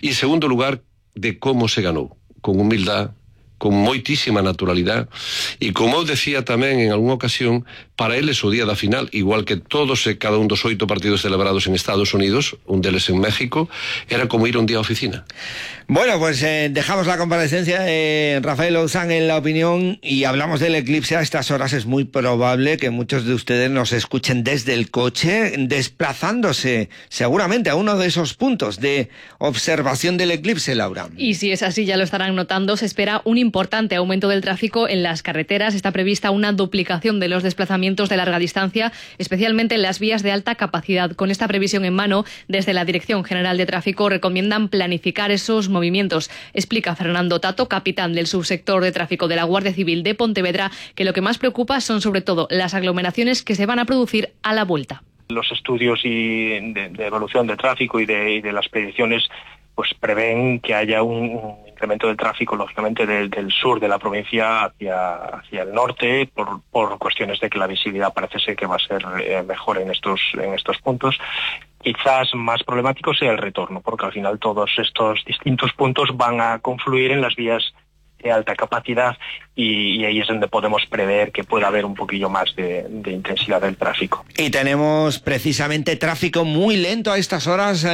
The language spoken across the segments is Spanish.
E, en segundo lugar, de como se ganou, con humildade, con moitísima naturalidade, e como eu decía tamén en algunha ocasión, para eles o día da final, igual que todos e cada un dos 8 partidos celebrados en Estados Unidos, un deles en México, era como ir un día a oficina. Bueno, pues dejamos la comparecencia de Rafael Ouzán en La Opinión y hablamos del eclipse. A estas horas es muy probable que muchos de ustedes nos escuchen desde el coche, desplazándose seguramente a uno de esos puntos de observación del eclipse, Laura. Y si es así, ya lo estarán notando, se espera un importante aumento del tráfico en las carreteras. Está prevista una duplicación de los desplazamientos de larga distancia, especialmente en las vías de alta capacidad. Con esta previsión en mano, desde la Dirección General de Tráfico recomiendan planificar esos movimientos. Explica Fernando Tato, capitán del subsector de tráfico de la Guardia Civil de Pontevedra, que lo que más preocupa son sobre todo las aglomeraciones que se van a producir a la vuelta. Los estudios de evolución del tráfico y de las predicciones pues prevén que haya un incremento del tráfico, lógicamente, del sur de la provincia hacia el norte, por cuestiones de que la visibilidad parece ser que va a ser mejor en estos puntos. Quizás más problemático sea el retorno, porque al final todos estos distintos puntos van a confluir en las vías de alta capacidad y ahí es donde podemos prever que pueda haber un poquillo más de intensidad del tráfico. Y tenemos precisamente tráfico muy lento a estas horas,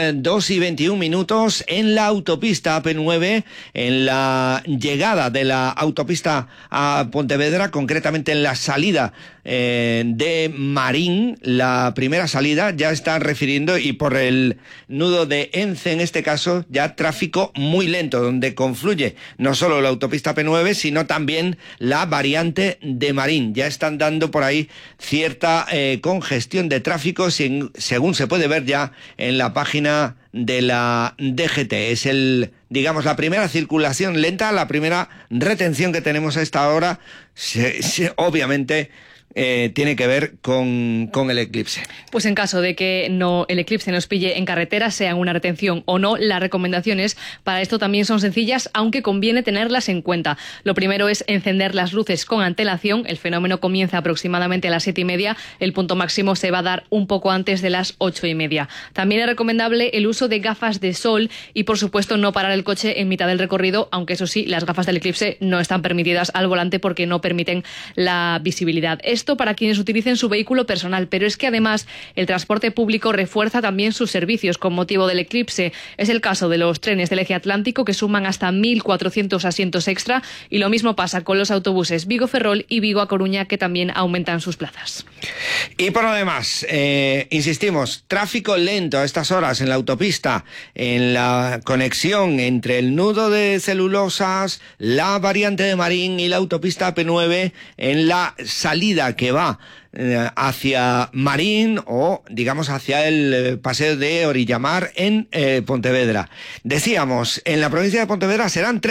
2:21 en la autopista AP9, en la llegada de la autopista a Pontevedra, concretamente en la salida de Marín, la primera salida, ya está refiriendo, y por el nudo de Ence en este caso, ya tráfico muy lento, donde confluye no solo la autopista AP9, sino también la variante de Marín. Ya están dando por ahí cierta congestión de tráfico, según se puede ver ya en la página de la DGT. Es la primera circulación lenta, la primera retención que tenemos a esta hora, obviamente tiene que ver con el eclipse. Pues en caso de que el eclipse nos pille en carretera, sea una retención o no, las recomendaciones para esto también son sencillas, aunque conviene tenerlas en cuenta. Lo primero es encender las luces con antelación. El fenómeno comienza aproximadamente a las 7:30. El punto máximo se va a dar un poco antes de las 8:30. También es recomendable el uso de gafas de sol y, por supuesto, no parar el coche en mitad del recorrido, aunque eso sí, las gafas del eclipse no están permitidas al volante porque no permiten la visibilidad. Esto para quienes utilicen su vehículo personal, pero es que además el transporte público refuerza también sus servicios con motivo del eclipse. Es el caso de los trenes del eje atlántico, que suman hasta 1.400 asientos extra, y lo mismo pasa con los autobuses Vigo-Ferrol y Vigo a Coruña, que también aumentan sus plazas. Y por lo demás, insistimos, tráfico lento a estas horas en la autopista, en la conexión entre el nudo de Celulosas, la variante de Marín y la autopista AP9, en la salida que va hacia Marín o, digamos, hacia el paseo de Orillamar en Pontevedra. Decíamos, en la provincia de Pontevedra serán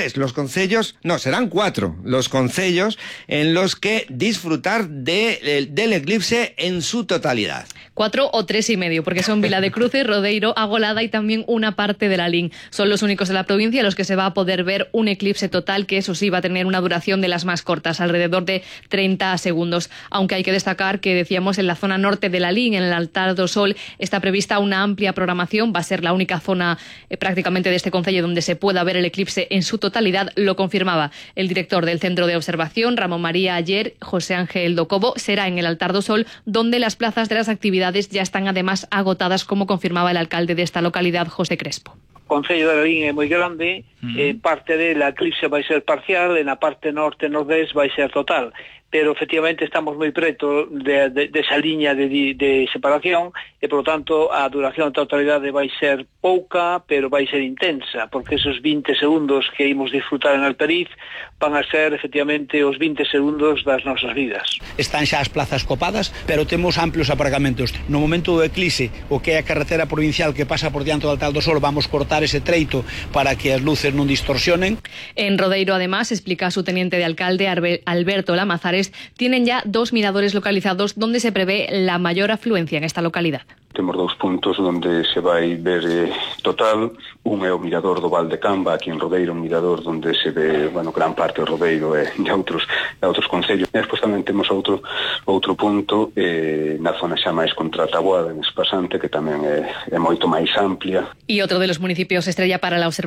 4 los concellos en los que disfrutar del eclipse en su totalidad. 4 o 3,5, porque son Vila de Cruces, Rodeiro, Agolada y también una parte de Lalín. Son los únicos de la provincia en los que se va a poder ver un eclipse total, que eso sí va a tener una duración de las más cortas, alrededor de 30 segundos. Aunque hay que destacar que, decíamos, en la zona norte de Lalín, en el Altar do Sol, está prevista una amplia programación. Va a ser la única zona prácticamente de este concello donde se pueda ver el eclipse en su totalidad. Lo confirmaba el director del Centro de Observación, Ramón María Ayer, José Ángel do Cobo. Será en el Altar do Sol, donde las plazas de las actividades ya están además agotadas, como confirmaba el alcalde de esta localidad, José Crespo. O Concello de Lalín é moi grande, parte dela eclipse vai ser parcial, e na parte norte e nordés vai ser total. Pero efectivamente estamos moi preto desa liña de separación e, por lo tanto, a duración da totalidade vai ser pouca, pero vai ser intensa, porque esos 20 segundos que imos disfrutar en Alperiz van a ser efectivamente os 20 segundos das nosas vidas. Están xa as plazas copadas, pero temos amplios aparcamentos. No momento do eclipse, o que é a carretera provincial que pasa por diante do Altar do Sol, vamos cortar ese treito para que as luces non distorsionen. En Rodeiro, además, explica su teniente de alcalde, Alberto Lamazares, tienen ya 2 miradores localizados donde se prevé la mayor afluencia en esta localidad. Temos 2 puntos onde se vai ver total. Un é o mirador do Val de Camba, aquí en Rodeiro, un mirador onde se ve, gran parte do Rodeiro e de outros concellos. E despois tamén temos outro punto na zona xa máis contra a Taboada, en Espasante, que tamén é moito máis amplia. Y otro de los municipios estrella para la observación